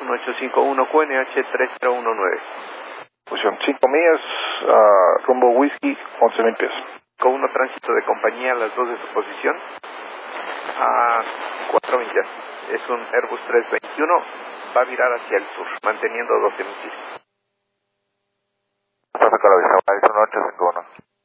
1851 QNH 3019. Posición 5 millas, rumbo whisky, 11,000 pies. Con 1 tránsito de compañía a las 2 de su posición. A 4 millas. Es un Airbus 321. Va a virar hacia el sur, manteniendo 12 misiles. Está acá la vista, Arizona 851.